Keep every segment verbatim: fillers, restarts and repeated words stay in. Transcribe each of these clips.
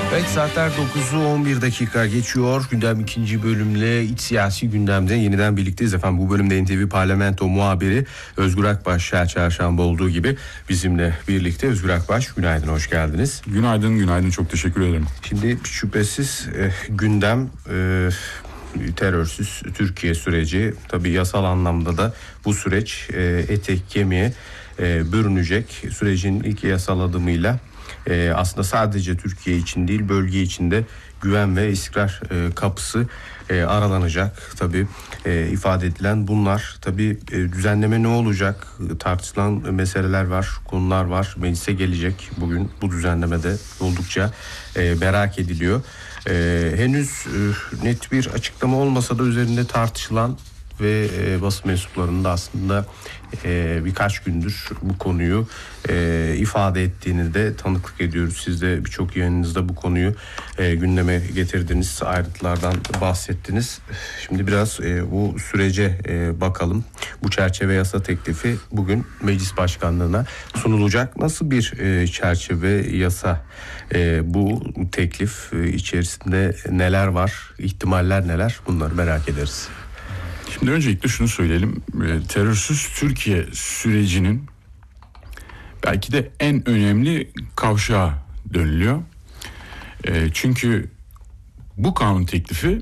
Evet, saatler dokuzu on bir dakika geçiyor. Gündem ikinci bölümle iç siyasi gündemde yeniden birlikteyiz efendim. Bu bölümde N T V Parlamento muhabiri Özgür Akbaş her çarşamba olduğu gibi bizimle birlikte. Özgür Akbaş, günaydın, hoş geldiniz. Günaydın, günaydın, çok teşekkür ederim. Şimdi şüphesiz e, gündem e, terörsüz Türkiye süreci. Tabii yasal anlamda da bu süreç e, etek kemiğe e, bürünecek. Sürecin ilk yasal adımıyla Ee, aslında sadece Türkiye için değil, bölge içinde güven ve istikrar e, kapısı e, aralanacak. Tabii e, ifade edilen bunlar. Tabii e, düzenleme ne olacak? Tartışılan meseleler var, konular var. Meclise gelecek bugün. Bu düzenlemede oldukça e, merak ediliyor. E, henüz e, net bir açıklama olmasa da üzerinde tartışılan ve e, basın mensuplarının da aslında e, birkaç gündür bu konuyu e, ifade ettiğini de tanıklık ediyoruz. Siz de birçok yayınınızda bu konuyu e, gündeme getirdiniz, ayrıntılardan bahsettiniz. Şimdi biraz e, bu sürece e, bakalım. Bu çerçeve yasa teklifi bugün Meclis Başkanlığı'na sunulacak. Nasıl bir e, çerçeve yasa e, bu teklif e, içerisinde neler var, ihtimaller neler? Bunları merak ederiz. Şimdi öncelikle şunu söyleyelim. E, terörsüz Türkiye sürecinin belki de en önemli kavşağı dönülüyor. E, çünkü bu kanun teklifi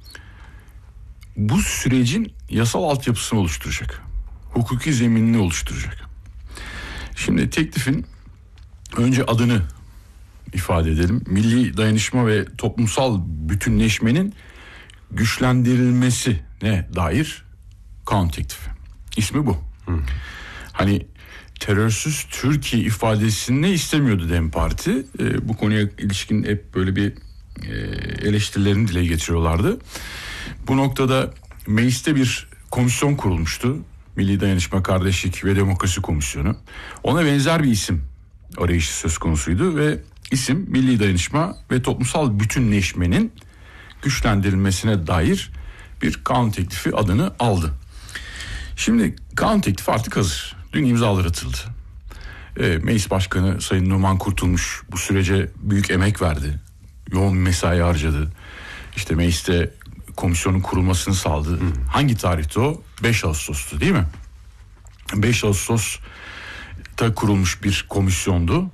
bu sürecin yasal altyapısını oluşturacak. Hukuki zeminini oluşturacak. Şimdi teklifin önce adını ifade edelim. Milli dayanışma ve toplumsal bütünleşmenin güçlendirilmesine dair kanun teklifi. İsmi bu. Hı. Hani terörsüz Türkiye ifadesini istemiyordu DEM Parti. E, bu konuya ilişkin hep böyle bir e, eleştirilerini dile getiriyorlardı. Bu noktada mecliste bir komisyon kurulmuştu. Milli Dayanışma, Kardeşlik ve Demokrasi Komisyonu. Ona benzer bir isim arayışı söz konusuydu ve isim Milli Dayanışma ve Toplumsal Bütünleşmenin güçlendirilmesine dair bir kanun teklifi adını aldı. Şimdi kanun teklifi artık hazır. Dün imzalar atıldı. E, Meclis Başkanı Sayın Numan Kurtulmuş bu sürece büyük emek verdi. Yoğun mesai harcadı. İşte mecliste komisyonun kurulmasını sağladı. Hmm. Hangi tarihte o? beş Ağustos'tu değil mi? beş Ağustos'ta kurulmuş bir komisyondu.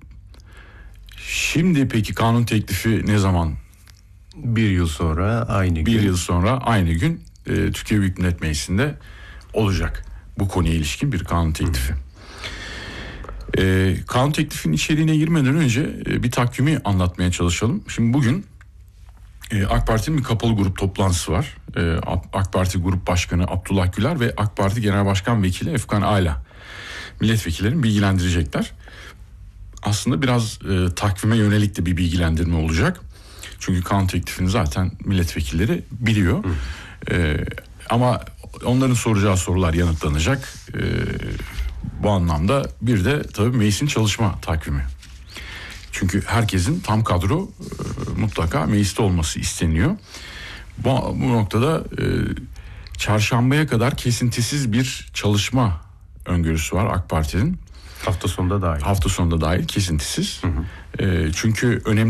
Şimdi peki kanun teklifi ne zaman? Bir yıl sonra aynı gün. Bir yıl sonra aynı gün e, Türkiye Büyük Millet Meclisi'nde olacak bu konuya ilişkin bir kanun teklifi. E, kanun teklifinin içeriğine girmeden önce e, bir takvimi anlatmaya çalışalım. Şimdi bugün e, AK Parti'nin bir kapalı grup toplantısı var. E, AK Parti Grup Başkanı Abdullah Güler ve AK Parti Genel Başkan Vekili Efkan Ayla milletvekillerini bilgilendirecekler. Aslında biraz e, takvime yönelik de bir bilgilendirme olacak. Çünkü kanun teklifini zaten milletvekilleri biliyor. Ee, ama onların soracağı sorular yanıtlanacak. Ee, bu anlamda bir de tabii meclisin çalışma takvimi. Çünkü herkesin tam kadro e, mutlaka mecliste olması isteniyor. Bu, bu noktada e, çarşambaya kadar kesintisiz bir çalışma öngörüsü var AK Parti'nin. Hafta sonunda dahil. Hafta sonunda dahil kesintisiz. Hı hı. E, çünkü önemli